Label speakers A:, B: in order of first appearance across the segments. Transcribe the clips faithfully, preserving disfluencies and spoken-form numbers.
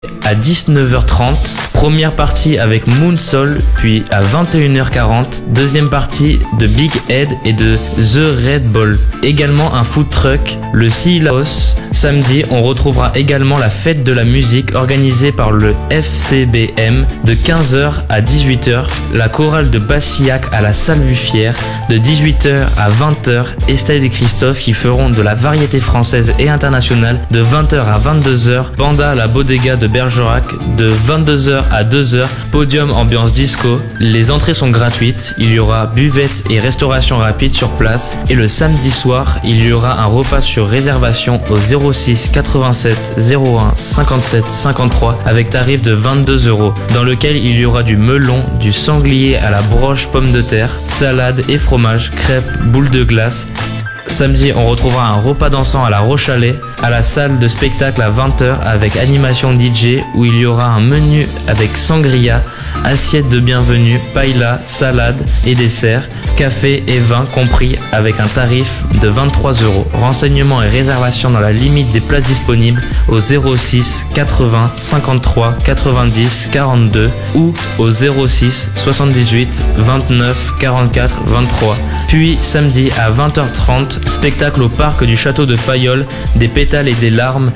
A: à dix-neuf heures trente, première partie avec Moonsoul, puis à vingt et une heures quarante, deuxième partie de Big Head et de The Red Ball. Également un food truck, le Silaos. Samedi, on retrouvera également la fête de la musique organisée par le F C B M de quinze heures à dix-huit heures, la chorale de Bassillac à la salle Buffière de dix-huit heures à vingt heures, Estelle et Christophe qui feront de la variété française et internationale de vingt heures à vingt-deux heures, Banda à la Bodega de Bergerac de vingt-deux heures à deux heures, podium ambiance disco. Les entrées sont gratuites, il y aura buvette et restauration rapide sur place et le samedi soir, il y aura un repas sur réservation au zéro six quatre-vingt-sept zéro un cinquante-sept cinquante-trois avec tarif de vingt-deux euros, dans lequel il y aura du melon, du sanglier à la broche pomme de terre, salade et fromage, crêpes, boules de glace. Samedi, on retrouvera un repas dansant à la Rochalet, à la salle de spectacle à vingt heures avec animation D J où il y aura un menu avec sangria, assiette de bienvenue, paella, salade et dessert, café et vin compris avec un tarif de vingt-trois euros. Renseignements et réservations dans la limite des places disponibles au zéro six quatre-vingts cinquante-trois quatre-vingt-dix quarante-deux ou au zéro six soixante-dix-huit vingt-neuf quarante-quatre vingt-trois. Puis samedi à vingt heures trente, spectacle au parc du château de Fayolle, des pétales et des larmes.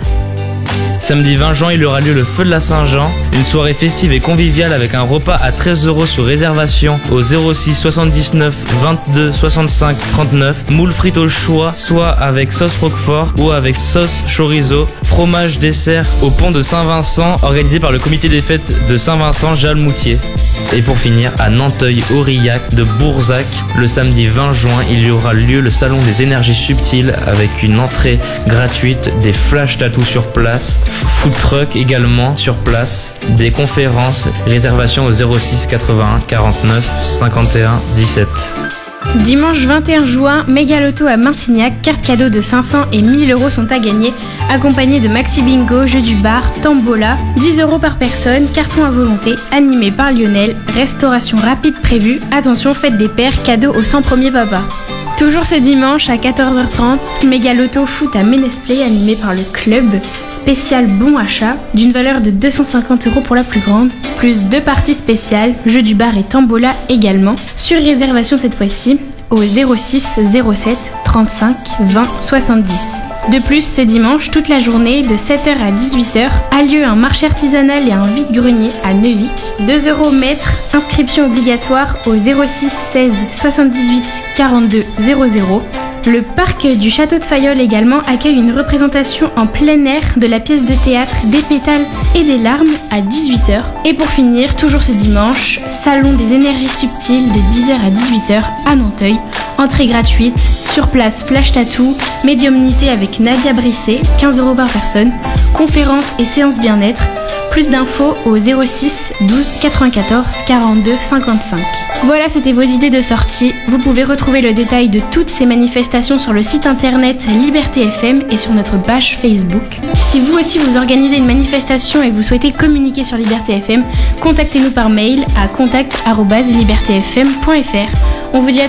A: Samedi vingt juin, il aura lieu le Feu de la Saint-Jean, une soirée festive et conviviale avec un repas à treize euros sur réservation au zéro six soixante-dix-neuf vingt-deux soixante-cinq trente-neuf, moules frites au choix, soit avec sauce roquefort ou avec sauce chorizo, fromage dessert au pont de Saint-Vincent, organisé par le comité des fêtes de Saint-Vincent-Jalmoutier. Et pour finir, à Nanteuil-Aurillac de Bourzac, le samedi vingt juin, il y aura lieu le salon des énergies subtiles avec une entrée gratuite, des flash tattoos sur place, food truck également sur place, des conférences, réservation au zéro six quatre-vingt-un quarante-neuf cinquante et un dix-sept.
B: Dimanche vingt et un juin, Méga Loto à Marcignac, carte cadeau de cinq cents et mille euros sont à gagner, accompagnés de Maxi Bingo, jeu du bar, Tambola, dix euros par personne, carton à volonté, animé par Lionel, restauration rapide prévue, attention fête des pères, cadeau aux cent premiers papas. Toujours ce dimanche à quatorze heures trente, Méga Loto foot à Ménesplay animé par le club, spécial bon achat d'une valeur de deux cent cinquante euros pour la plus grande, plus deux parties spéciales, jeu du bar et Tambola également, sur réservation cette fois-ci au zéro six zéro sept trente-cinq vingt soixante-dix. De plus, ce dimanche, toute la journée, de sept heures à dix-huit heures, a lieu un marché artisanal et un vide-grenier à Neuvic. deux euros mètre, inscription obligatoire au zéro six seize soixante-dix-huit quarante-deux zéro zéro. Le parc du château de Fayolle également accueille une représentation en plein air de la pièce de théâtre Des pétales et des larmes à dix-huit heures. Et pour finir, toujours ce dimanche, salon des énergies subtiles de dix heures à dix-huit heures à Nanteuil. Entrée gratuite, sur place flash tattoo, médiumnité avec Nadia Brisset, quinze euros par personne, conférences et séances bien-être. Plus d'infos au zéro six douze quatre-vingt-quatorze quarante-deux cinquante-cinq. Voilà, c'était vos idées de sortie. Vous pouvez retrouver le détail de toutes ces manifestations sur le site internet Liberté F M et sur notre page Facebook. Si vous aussi vous organisez une manifestation et vous souhaitez communiquer sur Liberté F M, contactez-nous par mail à contact arobase liberté f m point f r. On vous dit à